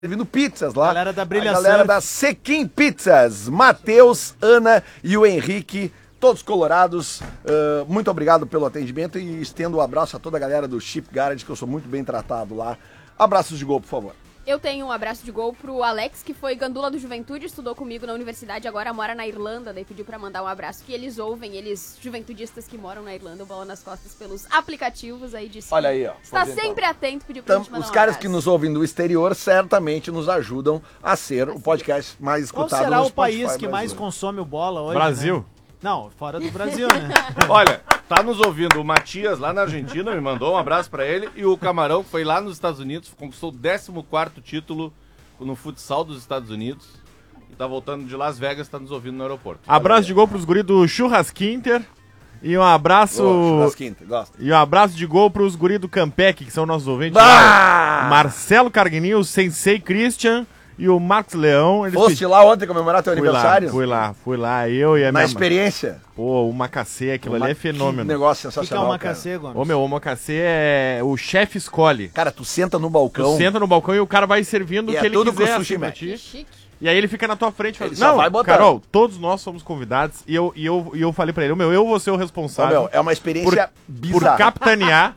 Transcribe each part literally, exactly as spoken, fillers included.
servindo pizzas lá. Galera da Brilha A galera Surf. da Sequim Pizzas. Matheus, Ana e o Henrique, todos colorados. Uh, muito obrigado pelo atendimento e estendo um abraço a toda a galera do Chip Garage, que eu sou muito bem tratado lá. Abraços de gol, por favor. Eu tenho um abraço de gol pro Alex, que foi gandula do Juventude, estudou comigo na universidade, agora mora na Irlanda, daí pediu pra mandar um abraço, que eles ouvem, eles juventudistas que moram na Irlanda, o Bola nas Costas pelos aplicativos, aí disse Olha aí, ó. está Pois sempre então. atento, pediu pra Então, gente mandar os um caras abraço. que nos ouvem do exterior certamente nos ajudam a ser o podcast mais Qual escutado será no o Spotify país que mais brasileiro. consome o Bola hoje? Brasil. Né? Não, fora do Brasil, né? Olha, tá nos ouvindo o Matias lá na Argentina, me mandou um abraço pra ele. E o Camarão, que foi lá nos Estados Unidos, conquistou o décimo quarto título no futsal dos Estados Unidos. E tá voltando de Las Vegas, tá nos ouvindo no aeroporto. Abraço de gol pros guris do Churrasquinter. E um abraço. Ô, churrasquinta, gosto. E um abraço de gol pros guris do Campec, que são nossos ouvintes. Bah! lá. Marcelo Carguinho, o Sensei Christian e o Marcos Leão. Eles Foste lá ontem comemorar teu Fui aniversário? lá, fui lá, fui lá, eu e a Na minha... experiência? Pô, o Macacê, aquilo Uma- ali é fenômeno. Que negócio O que, que é sensacional, uma cara. cacê, Gomes? Ô meu, o Macacê é... o chefe escolhe. Cara, tu senta no Tu balcão. senta no balcão e o cara vai servindo o E que é ele tudo quiser pro sushi assim, pra man. Que ti. chique. E aí ele fica na tua frente e fala, Ele só não, vai botando. Carol, todos nós somos convidados e eu, e eu, e eu falei pra ele, meu, eu vou ser o Ô, responsável meu, é uma experiência por bizarra. capitanear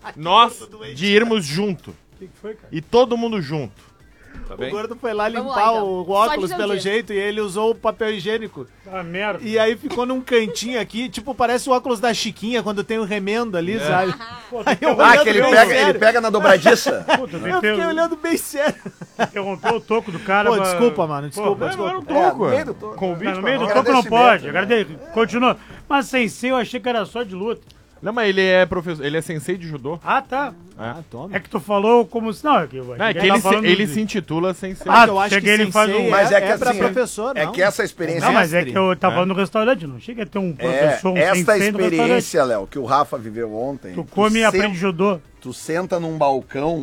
nós de irmos junto. O que, que foi, cara? E todo mundo junto. Tá O bem? gordo foi lá Vamos limpar lá, então. o Só óculos dizer o pelo dia. jeito e ele usou o papel higiênico. Ah, merda. E aí ficou num cantinho aqui, tipo, parece o óculos da Chiquinha quando tem o remendo ali, sabe? Pô, tu Aí eu interrompeu- Ah, olhando que ele bem pega, sério. ele pega na dobradiça. Pô, tu Eu fiquei inter- olhando bem sério. interrompeu o toco do cara. Pô, mas- desculpa, mano, desculpa, Pô, desculpa. Era um É, toco, no é. meio do toco. Convite Tá no pra meio do nós. toco não pode. Agradecimento, Agrade... Continua. Mas sem ser, eu achei que era só de luta. Não, mas ele é professor, ele é sensei de judô. Ah, tá. Ah, toma. É que tu falou como se... Não, é que, eu- Não, é que tá ele, se, falando ele de- se intitula sensei. Ah, eu acho cheguei, que ele faz sensei um- Mas é que é pra assim, professor, É não. que essa experiência... Não, mas é mestre. que eu tava É. no restaurante. Não chega a ter um É, professor, um esta sensei no restaurante. experiência, Léo, que o Rafa viveu ontem. Tu come e sen- aprende judô. Tu senta num balcão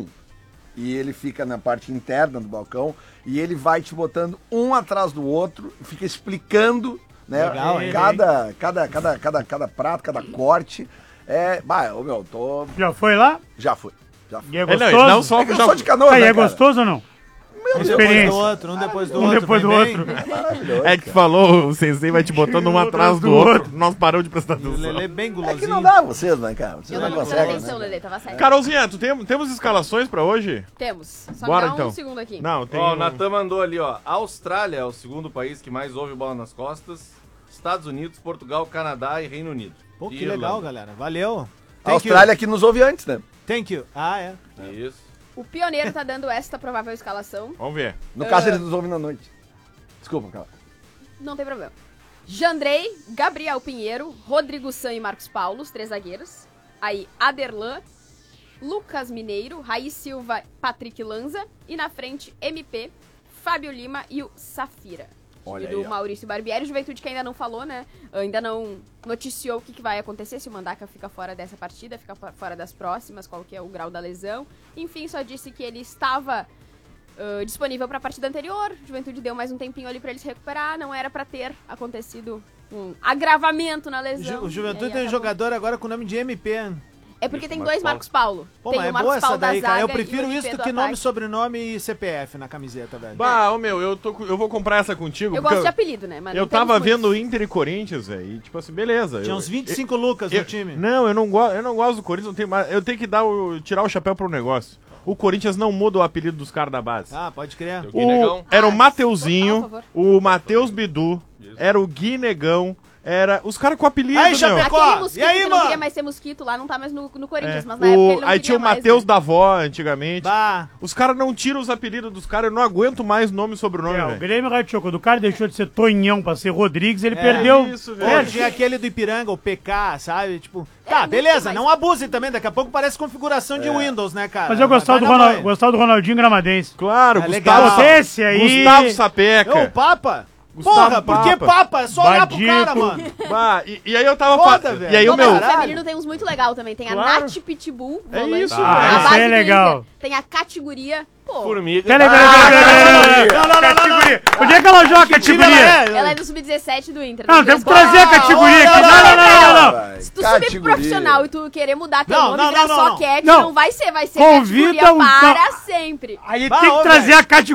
e ele fica na parte interna do balcão e ele vai te botando um atrás do outro, fica explicando, né, Legal, hein? cada, cada, cada, cada, cada prato, cada corte. É, bah, ô, meu, tô... Já foi lá? Já fui, já fui. E é É, gostoso? não, não só É que eu já- sou de Canoas, Aí, né, é cara? gostoso ou não? Um depois experiência. do outro, um depois do Um outro. depois do vem outro. bem. Maravilhoso, É que cara. falou, o sensei vai te botando um atrás do outro. Nós paramos de prestar O atenção. Lelê é bem É gulosinho. que não dá vocês, né, cara? Vocês Eu não não prestei conseguem, atenção, né? Lelê, tava certo. Carolzinha, tu tem, temos escalações pra hoje? Temos. Só Bora me dá um então. segundo aqui. Não, tem. Ó, o um- Natan mandou ali, ó. Austrália é o segundo país que mais ouve Bola nas Costas. Estados Unidos, Portugal, Canadá e Reino Unido. Pô, que E Irlanda. legal, galera. Valeu. A Thank Austrália que nos ouve antes, né? you. Thank you. Ah, é. Isso. O pioneiro tá dando esta provável escalação. Vamos ver. No Ah. caso, ele nos ouve na noite. Desculpa, cara. Não tem problema. Jandrei, Gabriel Pinheiro, Rodrigo San e Marcos Paulo, os três zagueiros. Aí, Aderlan, Lucas Mineiro, Raí Silva, Patrick Lanza. E na frente, M P, Fábio Lima e o Safira. Olha E do aí, ó. Maurício Barbieri, Juventude que ainda não falou, né? Ainda não noticiou o que, que vai acontecer, se o Mandaca fica fora dessa partida, fica pa- fora das próximas, qual que é o grau da lesão. Enfim, só disse que ele estava ah, disponível para a partida anterior. Juventude deu mais um tempinho ali para ele se recuperar. Não era para ter acontecido um agravamento na O lesão. Ju- O Juventude E aí tem um acabou. jogador agora com o nome de M P. É porque Isso, tem Marcos dois Paulo. Marcos Paulo. Pô, tem mas o é Marcos boa essa Paulo da daí, cara. Eu zaga e prefiro o isso M P do do que nome, ataque. sobrenome e C P F na camiseta, velho. Bah, ô meu, eu, tô, com- eu vou comprar essa contigo. Eu porque gosto de apelido, né? Mas Eu não temos tava muitos. vendo Inter e Corinthians, velho, e tipo assim, beleza. Tinha eu- uns vinte e cinco Lucas eu- no time. Não, eu não, go eu não gosto do Corinthians, não tenho mais, eu tenho que dar o, tirar o chapéu pro negócio. O Corinthians não muda o apelido dos caras da base. Ah, pode crer. Eu- O, Guinegão. era o Ah, Mateuzinho, por favor. o Matheus Bidu, era o Guinegão, era os caras com apelido, Aí, meu. Chapecó! Aquele mosquito E aí, que não mano? queria mais ser mosquito lá, não tá mais no, no Corinthians, É. mas na época ele O, não aí queria tinha o mais, Matheus né? da avó, antigamente. Bah. Os caras não tiram os apelidos dos caras, eu não aguento mais nome e sobrenome, É, o velho. Grêmio Ratio, quando o cara deixou de ser Tonhão pra ser Rodrigues, ele É perdeu. isso, Pô, velho. tinha aquele do Ipiranga, o P K, sabe? Tipo, É, tá, muito beleza, mais. não abuse também. Daqui a pouco parece configuração de Windows, né, cara? Mas eu gostava do, Vai na Ronald, boia. gostava do Ronaldinho Gramadense. Claro, É Gustavo, legal. Sa- Esse aí- Gustavo Sapeca. Ô, o Papa? Gustavo Porra, por que Papa. Papa? É só olhar pro Badico. cara, mano. Bah, e, e aí eu tava Foda, fa- velho. E aí o Bom, meu. mas Caralho. o feminino tem uns muito legal também. Tem a Claro. Nath Pitbull, É volante. isso, a velho. Ah, esse base aí é do legal. Inter. Tem a categoria pô. Formiga. Peraí, peraí, peraí, peraí, peraí. Não, não, não, não, Categoria. Onde é que ela joga a time ela categoria? é? Ela é do sub dezessete do Inter. Não, do temos que Inter. trazer a categoria aqui. Não, não, não, não, não. Se tu subir pro Categoria. profissional e tu querer mudar teu Não, nome não, e virar não, só não. cat, Não. não vai ser, vai ser Convida categoria um- para não. sempre. Aí Bah, tem que ô, trazer velho. a categoria